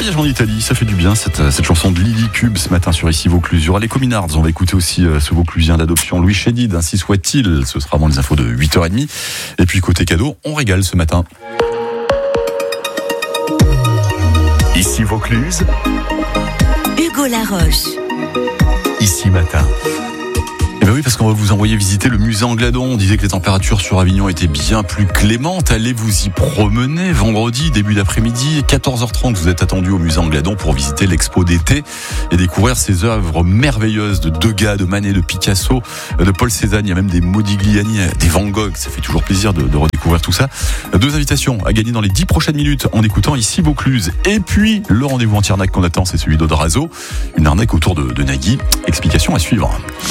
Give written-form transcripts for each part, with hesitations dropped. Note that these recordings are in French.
Voyage en Italie, ça fait du bien cette chanson de Lily Cube ce matin sur Ici Vaucluse. Il y aura les Communards, on va écouter aussi ce Vauclusien d'adoption Louis Chédid, ainsi soit-il. Ce sera avant les infos de 8h30. Et puis côté cadeau, on régale ce matin. Ici Vaucluse, Hugo Laroche. Ici Matin. Eh bien oui, parce qu'on va vous envoyer visiter le musée Angladon. On disait que les températures sur Avignon étaient bien plus clémentes. Allez vous y promener vendredi, début d'après-midi, 14h30. Vous êtes attendu au musée Angladon pour visiter l'expo d'été et découvrir ces œuvres merveilleuses de Degas, de Manet, de Picasso, de Paul Cézanne. Il y a même des Modigliani, des Van Gogh. Ça fait toujours plaisir de redécouvrir tout ça. 2 invitations à gagner dans les 10 prochaines minutes en écoutant Ici Vaucluse. Et puis, le rendez-vous anti-arnaque qu'on attend, c'est celui d'Odrazo. Une arnaque autour de Nagui. Explication à suivre.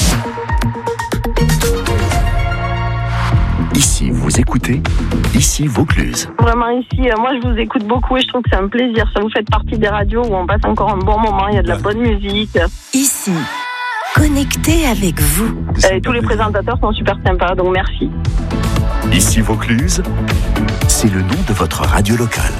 Ici vous écoutez, Ici Vaucluse. Vraiment ici, moi je vous écoute beaucoup et je trouve que c'est un plaisir. Ça vous fait partie des radios où on passe encore un bon moment, il y a de la bonne musique. Ici, connecté avec vous. Et tous les présentateurs sont super sympas, donc merci. Ici Vaucluse, c'est le nom de votre radio locale.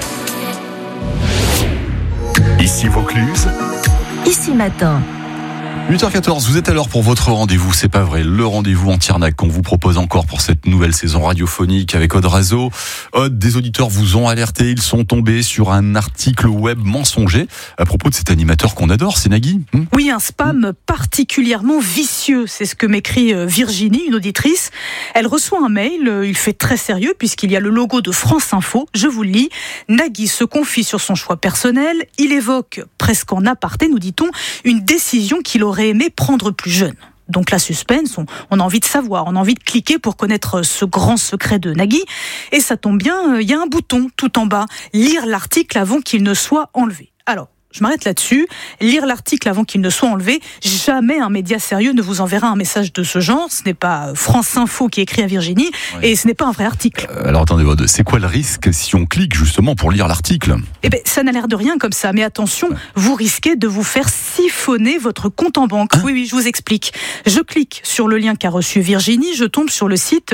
Ici Vaucluse, Ici Matin. 8h14, vous êtes à l'heure pour votre rendez-vous, c'est pas vrai, le rendez-vous anti-arnaque qu'on vous propose encore pour cette nouvelle saison radiophonique avec Odrazo. Des auditeurs vous ont alerté, ils sont tombés sur un article web mensonger à propos de cet animateur qu'on adore, c'est Nagui. Oui, un spam particulièrement vicieux, c'est ce que m'écrit Virginie, une auditrice. Elle reçoit un mail, il fait très sérieux puisqu'il y a le logo de France Info, je vous le lis. Nagui se confie sur son choix personnel, il évoque presque en aparté, nous dit-on, une décision qu'il aurait aimé prendre plus jeune. Donc la suspense, on a envie de savoir, on a envie de cliquer pour connaître ce grand secret de Nagui. Et ça tombe bien, il y a un bouton tout en bas, lire l'article avant qu'il ne soit enlevé. Alors, je m'arrête là-dessus. Lire l'article avant qu'il ne soit enlevé. Jamais un média sérieux ne vous enverra un message de ce genre. Ce n'est pas France Info qui écrit à Virginie, et ce n'est pas un vrai article. Alors attendez, c'est quoi le risque si on clique justement pour lire l'article ? Eh bien, ça n'a l'air de rien comme ça. Mais attention, vous risquez de vous faire siphonner votre compte en banque. Oui, je vous explique. Je clique sur le lien qu'a reçu Virginie. Je tombe sur le site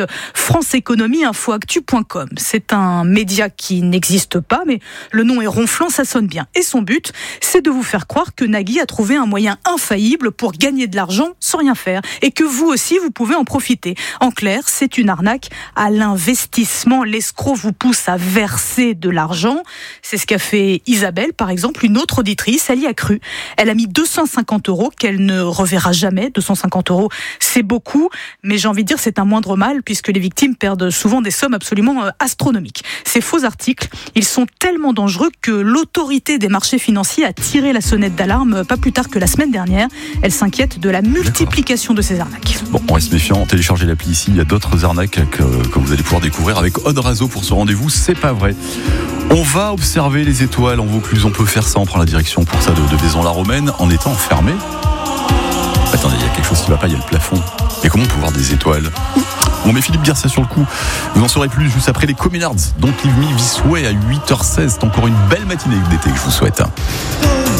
franceeconomieinfoactu.com. C'est un média qui n'existe pas, mais le nom est ronflant, ça sonne bien. Et son but, c'est de vous faire croire que Nagui a trouvé un moyen infaillible pour gagner de l'argent sans rien faire et que vous aussi vous pouvez en profiter. En clair, c'est une arnaque à l'investissement. L'escroc vous pousse à verser de l'argent. C'est ce qu'a fait Isabelle, par exemple, une autre auditrice. Elle y a cru. Elle a mis 250 € qu'elle ne reverra jamais. 250 €, c'est beaucoup, mais j'ai envie de dire c'est un moindre mal puisque les victimes perdent souvent des sommes absolument astronomiques. Ces faux articles, ils sont tellement dangereux que l'autorité des marchés financiers a tiré la sonnette d'alarme pas plus tard que la semaine dernière. Elle s'inquiète de la multiplication de ces arnaques. Bon, on reste méfiant, téléchargez l'appli ici, il y a d'autres arnaques que vous allez pouvoir découvrir avec Odrazo pour ce rendez-vous, c'est pas vrai. On va observer les étoiles en Vaucluse, on peut faire ça, on prend la direction pour ça de Vaison-la-Romaine en étant enfermé. Attendez, il y a quelque chose qui va pas, il y a le plafond. Et comment on peut voir des étoiles ? On met Philippe Garcia sur le coup. Vous en saurez plus juste après les Communards. Donc Leave Me This Way à 8h16. C'est encore une belle matinée d'été que je vous souhaite.